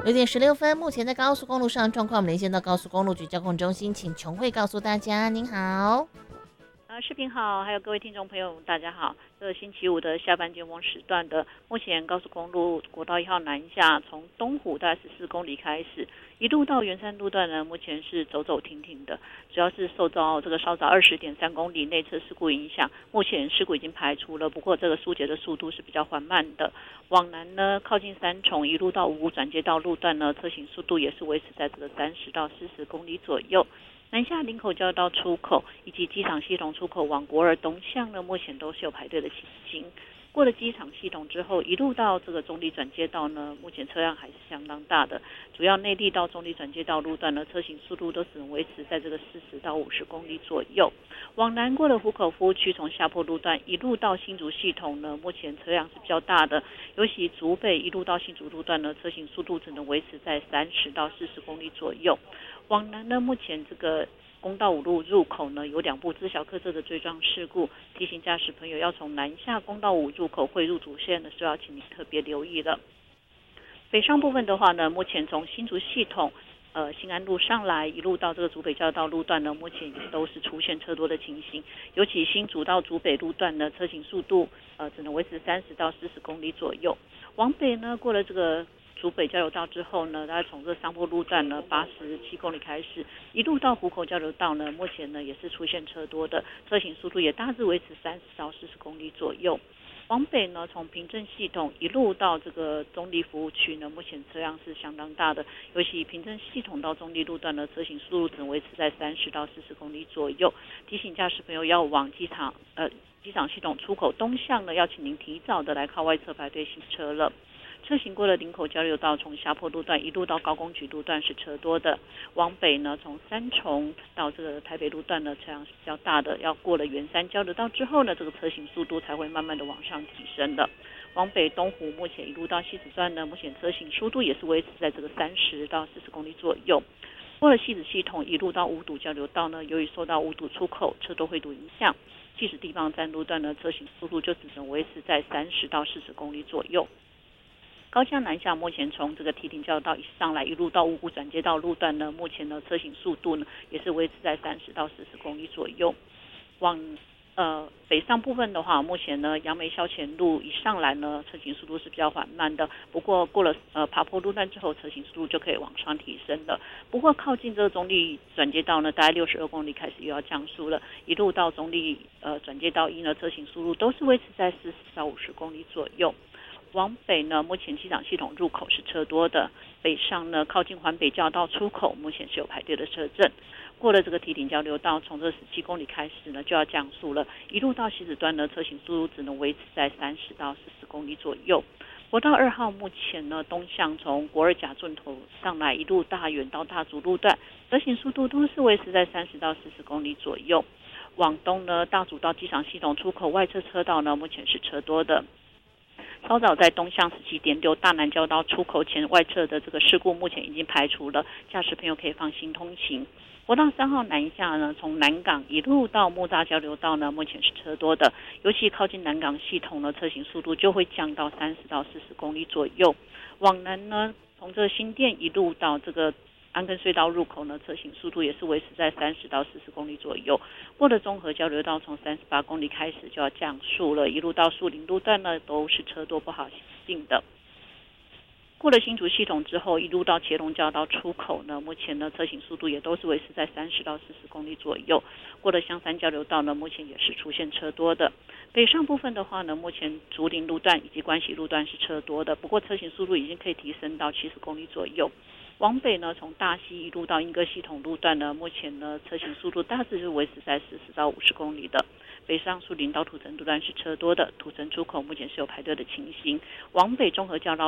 6点16分，目前在高速公路上状况，我们连线到高速公路局交通中心，请琼慧告诉大家。您好。 视频好，还有各位听众朋友，大家好。这星期五的下班尖峰时段的，目前高速公路国道1号南下，从东湖大概14公里开始，一路到圆山路段呢，目前是走走停停的，主要是受到这个稍早20.3公里内侧事故影响，目前事故已经排除了，不过这个疏解的速度是比较缓慢的。往南呢，靠近三重一路到五股转接道路段呢，车行速度也是维持在这个30到40公里左右。南下林口交流道出口以及机场系统出口往国二东向呢，目前都是有排队的情形。过了机场系统之后，一路到这个中立转接道呢，目前车辆还是相当大的。主要内地到中立转接道路段呢，车行速度都只能维持在这个40到50公里左右。往南过了湖口服务区，从下坡路段一路到新竹系统呢，目前车辆是比较大的。尤其竹北一路到新竹路段呢，车行速度只能维持在30到40公里左右。往南呢，目前这个公道5路入口呢，有2部知小客车的追撞事故，提醒驾驶朋友要从南下公道5入口汇入主线的时候，要请你特别留意了。北上部分的话呢，目前从新竹系统新安路上来，一路到这个竹北交流道路段呢，目前也都是出现车多的情形。尤其新竹到竹北路段呢，车行速度只能维持30到40公里左右。往北呢，过了这个竹北交流道之后呢，大概从这上坡路段呢87公里开始，一路到湖口交流道呢，目前呢也是出现车多的，车行速度也大致维持30到40公里左右。往北呢，从平镇系统一路到这个中立服务区呢，目前车辆是相当大的，尤其平镇系统到中立路段呢，车行速度只能维持在30到40公里左右。提醒驾驶朋友要往机场系统出口东向呢，要请您提早的来靠外侧排队行车了。车行过了林口交流道，从下坡路段一路到高工局路段是车多的。往北呢，从三重到这个台北路段呢，车辆是比较大的。要过了圆山交流道之后呢，这个车行速度才会慢慢的往上提升的。往北东湖目前一路到西子段呢，目前车行速度也是维持在这个30到40公里左右。过了西子系统一路到五堵交流道呢，由于受到五堵出口车多汇堵影响，西子地方站路段呢，车行速度就只能维持在30到40公里左右。高江南下，目前从这个堤顶交流道一上来，一路到五股转接道路段呢，目前呢车行速度呢也是维持在30到40公里左右。往北上部分的话，目前呢杨梅消前路一上来呢，车行速度是比较缓慢的。不过过了爬坡路段之后，车行速度就可以往上提升的。不过靠近这个中立转接道呢，大概62公里开始又要降速了，一路到中立转接道1呢，车行速度都是维持在40到50公里左右。往北呢，目前机场系统入口是车多的，北上呢靠近环北交流道出口，目前是有排队的车阵。过了这个堤顶交流道，从这17公里开始呢就要降速了，一路到西子端呢，车行速度只能维持在30到40公里左右。国道2号目前呢，东向从国二甲圳头上来，一路大园到大竹路段，车行速度都是维持在30到40公里左右。往东呢，大竹到机场系统出口外侧车道呢，目前是车多的。稍早在东向17.6大南交道出口前外侧的这个事故目前已经排除了，驾驶朋友可以放心通行。国道3号南下呢，从南港一路到木栅交流道呢，目前是车多的，尤其靠近南港系统呢，车行速度就会降到30到40公里左右。往南呢，从这新店一路到这个安根隧道入口呢，车行速度也是维持在30到40公里左右。过了中和交流道，从38公里开始就要降速了，一路到树林路段呢，都是车多不好行的。过了新竹系统之后，一路到茄龙交流道出口呢，目前呢车行速度也都是维持在30到40公里左右。过了香山交流道呢，目前也是出现车多的。北上部分的话呢，目前竹林路段以及关西路段是车多的，不过车行速度已经可以提升到70公里左右。往北呢，从大溪一路到莺歌系统路段呢，目前呢车行速度大致是维持在40到50公里的。北上树林到土城路段是车多的，土城出口目前是有排队的情形。往北中和交流道